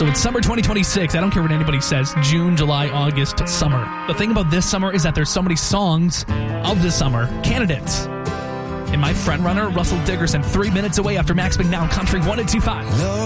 So it's summer 2026. I don't care what anybody says. June, July, August, summer. The thing about this summer is that there's so many songs of the summer candidates. And my front runner, Russell Dickerson, 3 minutes away after Max McNown, Country 102.5.